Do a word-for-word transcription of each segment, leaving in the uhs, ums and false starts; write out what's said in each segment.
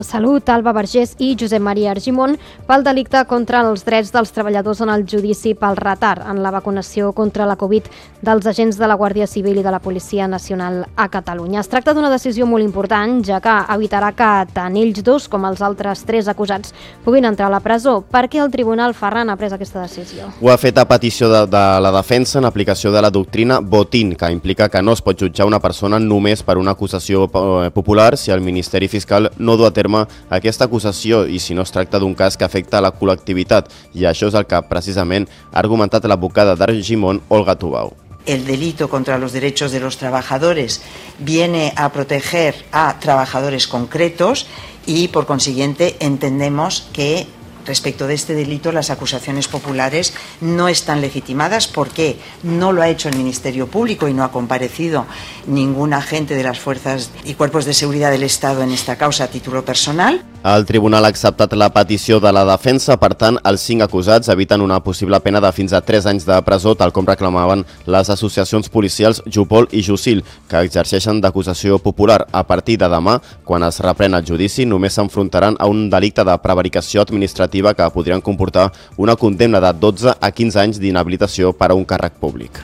Salut, Alba Vergés i Josep Maria Argimon pel delicte contra els drets dels treballadors en el judici pel retard en la vacunació contra la Covid dels agents de la Guàrdia Civil i de la Policia Nacional a Catalunya. Es tracta d'una decisió molt important, ja que evitarà que tant ells dos com els altres tres acusats puguin entrar a la presó. Per què el Tribunal Ferran ha pres aquesta decisió? Ho ha fet a petició de, de la defensa en aplicació de la doctrina Botín, que implica que no es pot jutjar una persona només per una acusació popular si el Ministeri Fiscal no du a terme aquesta acusació i si no es tracta d'un cas que afecta a la col·lectivitat, i això és el que precisament ha argumentat l'advocada d'Argimon, Olga Tubau. El delito contra los derechos de los trabajadores viene a proteger a trabajadores concretos y, por consiguiente, entendemos que respecto de este delito las acusaciones populares no están legitimadas porque no lo ha hecho el Ministerio Público y no ha comparecido ningún agente de las fuerzas y cuerpos de seguridad del Estado en esta causa a título personal. El tribunal ha acceptat la petició de la defensa, per tant, els cinc acusats eviten una possible pena de fins a tres anys de presó, tal com reclamaven les associacions policials Jupol i Jusil, que exerceixen d'acusació popular. A partir de demà, quan es reprèn el judici, només s'enfrontaran a un delicte de prevaricació administrativa que podrien comportar una condemna de dotze a quinze anys d'inhabilitació per a un càrrec públic.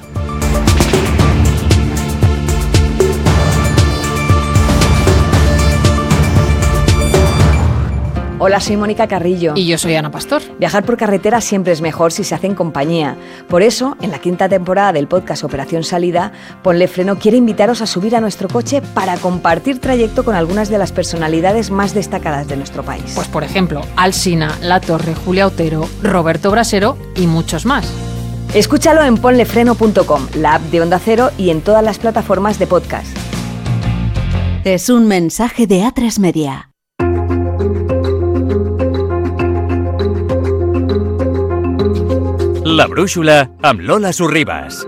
Hola, soy Mónica Carrillo. Y yo soy Ana Pastor. Viajar por carretera siempre es mejor si se hace en compañía. Por eso, en la quinta temporada del podcast Operación Salida, Ponle Freno quiere invitaros a subir a nuestro coche para compartir trayecto con algunas de las personalidades más destacadas de nuestro país. Pues por ejemplo, Alsina, La Torre, Julia Otero, Roberto Brasero y muchos más. Escúchalo en ponle freno punto com, la app de Onda Cero y en todas las plataformas de podcast. Es un mensaje de A tres Media. La Brúixola amb Lola Sorribas.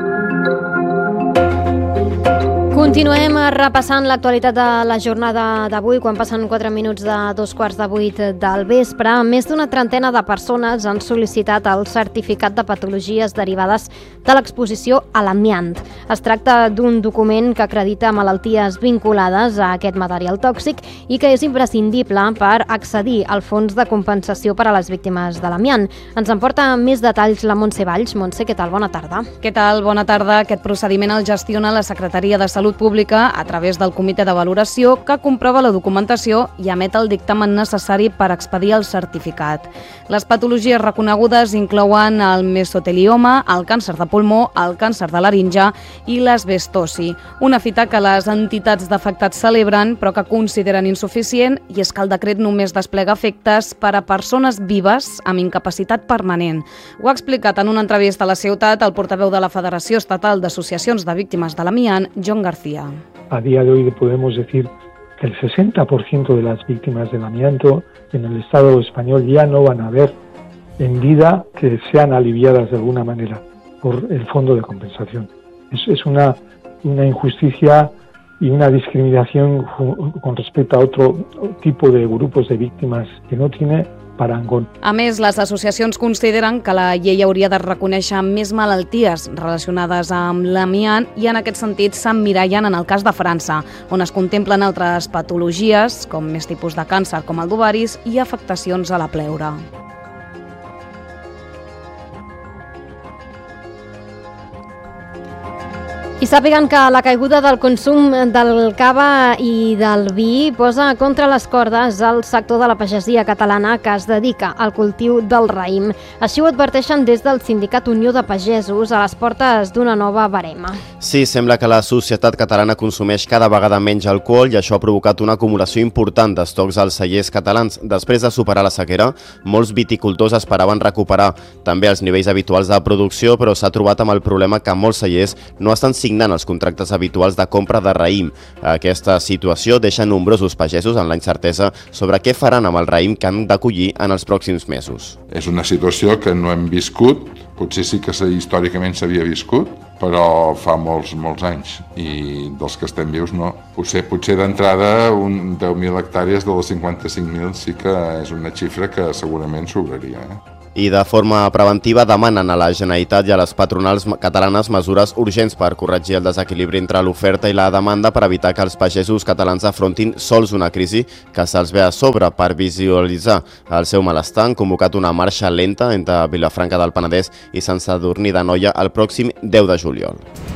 Continuem repassant l'actualitat de la jornada d'avui, quan passen quatre minuts de dos quarts de vuit del vespre. Més d'una trentena de persones han sol·licitat el certificat de patologies derivades de l'exposició a l'amiant. Es tracta d'un document que acredita malalties vinculades a aquest material tòxic i que és imprescindible per accedir al fons de compensació per a les víctimes de l'amiant. Ens en porta més detalls la Montse Valls. Montse, què tal? Bona tarda. Què tal? Bona tarda. Aquest procediment el gestiona la Secretaria de Salut Pública a través del comitè de valoració que comprova la documentació i emet el dictamen necessari per expedir el certificat. Les patologies reconegudes inclouen el mesotelioma, el càncer de pulmó, el càncer de laringe i l'asbestosi, una fita que les entitats d'afectats celebren però que consideren insuficient, i és que el decret només desplega efectes per a persones vives amb incapacitat permanent. Ho ha explicat en una entrevista a La Ciutat el portaveu de la Federació Estatal d'Associacions de Víctimes de l'Amiant, John García. A día de hoy podemos decir que el sesenta por ciento de las víctimas del amianto en el Estado español ya no van a ver en vida que sean aliviadas de alguna manera por el fondo de compensación. Es, es una, una injusticia y una discriminación con respecto a otro tipo de grupos de víctimas que no tiene parangón. A més, les associacions consideren que la llei hauria de reconèixer més malalties relacionades amb l'amiant i en aquest sentit s'emmirallen en el cas de França, on es contemplen altres patologies, com més tipus de càncer com el d'ovaris i afectacions a la pleura. I sàpiguen que la caiguda del consum del cava i del vi posa contra les cordes el sector de la pagesia catalana que es dedica al cultiu del raïm. Així ho adverteixen des del Sindicat Unió de Pagesos a les portes d'una nova barema. Sí, sembla que la societat catalana consumeix cada vegada menys alcohol i això ha provocat una acumulació important d'estocs als cellers catalans. Després de superar la sequera, molts viticultors esperaven recuperar també els nivells habituals de producció, però s'ha trobat amb el problema que molts cellers no estan signant els contractes habituals de compra de raïm. Aquesta situació deixa nombrosos pagesos en la incertesa sobre què faran amb el raïm que han d'acollir en els pròxims mesos. És una situació que no hem viscut, potser sí que històricament s'havia viscut, però fa molts, molts anys, i dels que estem vius no. Potser, potser d'entrada un deu mil hectàrees de les cinquanta-cinc mil sí que és una xifra que segurament sobraria. Eh? I de forma preventiva demanen a la Generalitat i a les patronals catalanes mesures urgents per corregir el desequilibri entre l'oferta i la demanda per evitar que els pagesos catalans afrontin sols una crisi que se'ls ve a sobre. Per visualitzar el seu malestar han convocat una marxa lenta entre Vilafranca del Penedès i Sant Sadurní d'Anoia el pròxim deu de juliol.